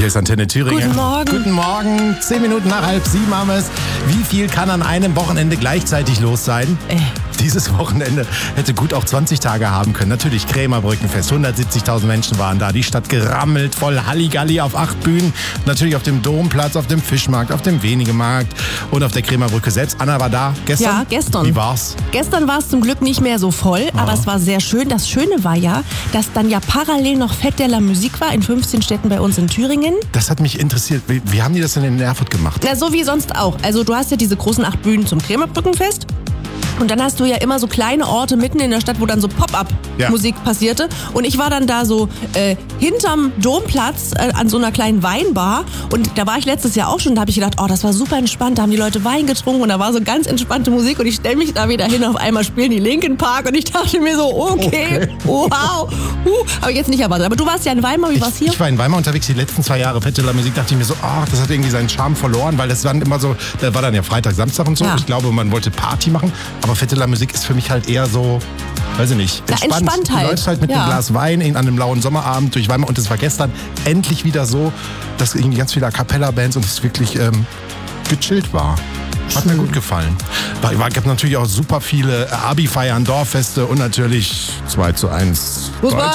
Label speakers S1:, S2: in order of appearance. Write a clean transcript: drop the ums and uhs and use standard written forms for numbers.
S1: Hier ist Antenne Thüringen.
S2: Guten Morgen.
S1: Guten Morgen. 10 Minuten nach 6:30 haben wir es. Wie viel kann an einem Wochenende gleichzeitig los sein? Dieses Wochenende hätte gut auch 20 Tage haben können. Natürlich Krämerbrückenfest. 170.000 Menschen waren da. Die Stadt gerammelt, voll Halligalli auf 8 Bühnen. Natürlich auf dem Domplatz, auf dem Fischmarkt, auf dem Wenigemarkt und auf der Krämerbrücke selbst. Anna war da gestern?
S2: Ja, gestern.
S1: Wie war's?
S2: Gestern war es zum Glück nicht mehr so voll, aber es war sehr schön. Das Schöne war ja, dass dann ja parallel noch Fête de la Musique war in 15 Städten bei uns in Thüringen.
S1: Das hat mich interessiert. Wie haben die das denn in Erfurt gemacht?
S2: Na, so wie sonst auch. Also du hast ja diese großen 8 Bühnen zum Krämerbrückenfest. Und dann hast du ja immer so kleine Orte mitten in der Stadt, wo dann so Pop-up-Musik passierte. Und ich war dann da so hinterm Domplatz an so einer kleinen Weinbar. Und da war ich letztes Jahr auch schon. Da habe ich gedacht, oh, das war super entspannt. Da haben die Leute Wein getrunken und da war so ganz entspannte Musik. Und ich stelle mich da wieder hin. Auf einmal spielen die Linkin Park. Und ich dachte mir so, okay, wow. Habe ich jetzt nicht erwartet. Aber du warst ja in Weimar. Wie war's hier?
S1: Ich war in Weimar unterwegs die letzten 2 Jahre. Fête de la Musique, dachte ich mir so, das hat irgendwie seinen Charme verloren. Weil das waren immer so, da war dann ja Freitag, Samstag und so.
S2: Ja.
S1: Ich glaube, man wollte Party machen. Aber Fête de la Musique ist für mich halt eher so, weiß ich nicht, entspannt.
S2: Entspanntheit.
S1: Du läufst halt mit einem Glas Wein an einem lauen Sommerabend durch Weimar. Und es war gestern endlich wieder so, dass irgendwie ganz viele A Cappella-Bands und es wirklich gechillt war. Hat mir gut gefallen. Es gab natürlich auch super viele Abi-Feiern, Dorffeste und natürlich 2:1.
S2: Fußball.